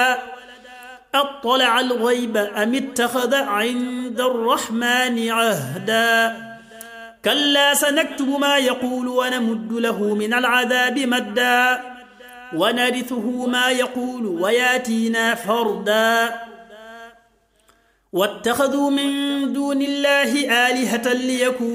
أطلع الغيب أم اتخذ عند الرحمن عهدا كلا سنكتب ما يقول ونمد له من العذاب مدا ونرثه ما يقول وياتينا فردا واتخذوا من دون الله آلهة ليكونوا